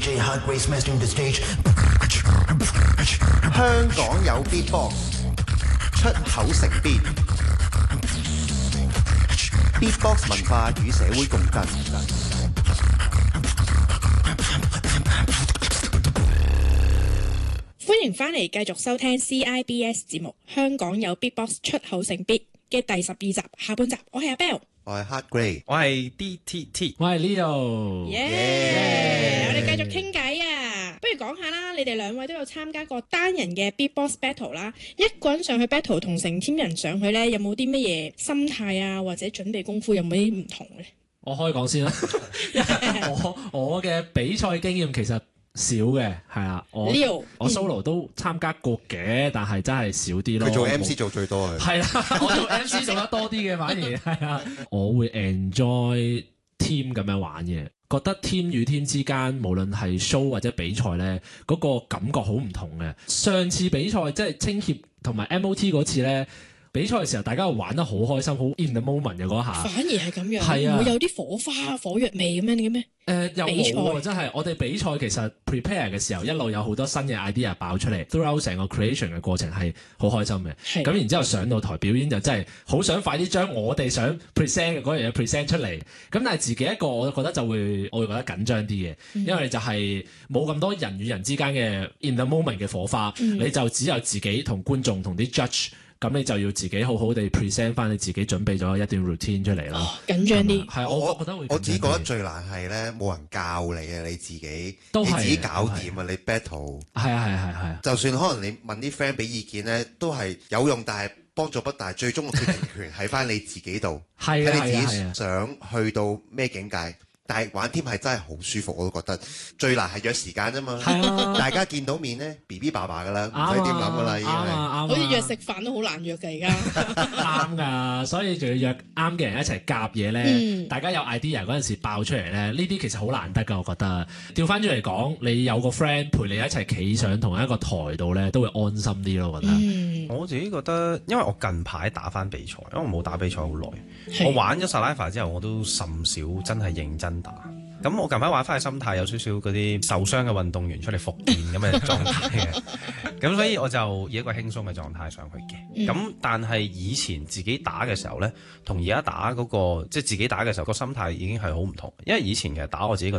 DJ Hot Grace mastering the stage。 香港有 Beatbox， 出口成邊 Beatbox 文化與社會共振。 歡迎返嚟繼續收聽 CIBS 節目《香港有 Beatbox 出口成 Beat》嘅第12集下半集，我係阿 Bell， 我係 Hot Grey， 我係 DTT， 我係 Leo。 我哋繼續傾偈啊！不如講下啦，你哋兩位都有參加過單人嘅 Beatbox Battle 啦，一個人上去 Battle 同成 team 人上去呢，有冇啲乜嘢心態啊，或者準備功夫有冇啲唔同呢？ 我可以講先啦，我嘅比賽經驗其實少嘅，係啦，我 solo 都參加過嘅，但係真係少啲咯。 佢做 MC 做最多嘅， 係啦，我做 MC 做得多啲嘅，反而係啊，我會 enjoy team 咁樣玩嘅，覺得 team 與 team 之間，無論係 show 或者比賽咧，嗰個感覺好唔同嘅。上次比賽即係青協同埋 MOT 嗰次咧。比賽嘅時候，大家玩得好開心，好 in the moment 嘅嗰下。 反而係咁樣， 係啊， 會有啲火花、火藥味咁樣嘅咩？ 又冇喎，真係我哋比賽其實 prepare 嘅時候，一路有好多新嘅 idea 爆出嚟 ，throughout 成個 creation 嘅過程係好開心嘅。咁然之後上到台表演就真係好想快啲將我哋想 present 嘅嗰樣嘢 present 出嚟。咁但係自己一個，我覺得我會覺得緊張啲嘅，因為就係冇咁多人與人之間嘅 in the moment 嘅火花，你就只有自己同觀眾同啲 judge。咁你就要自己好好地 present 翻你自己準備咗一段 routine 出嚟咯。 緊張啲。 係我覺得會。 我自己覺得最難係咧，冇人教你啊，你自己都你自己搞掂啊，你 battle。 係啊。 就算可能你問啲 friend 俾意見咧，都係有用，但係幫助不大。最終嘅決定權喺翻你自己度，睇你自己想去到咩境界。但係玩 team 係真係好舒服，我都覺得最難係約時間啫嘛。大家見到面咧，BB 爸爸噶啦，唔使點諗噶啦，已經係。 好似約食飯都好難約㗎而家。 啱㗎，所以仲要約啱嘅人一齊夾嘢咧。大家有 idea 嗰陣時爆出嚟咧，呢啲其實好難得㗎，我覺得。調翻轉嚟講，你有個 friend 陪你一齊企上同一個台度咧，都會安心啲咯，我覺得。 我自己覺得，因為我近排打翻比賽，因為我冇打比賽好耐，我玩咗 Saliva 之後，我都甚少真係認真打。咁我近排玩翻嘅心態有少少嗰啲受傷嘅運動員出嚟復健咁嘅狀態嘅，咁所以我就以一個輕鬆嘅狀態上去嘅。咁但係以前自己打嘅時候呢，同而家打嗰個即係自己打嘅時候個心態已經係好唔同。因為以前其實打我自己覺得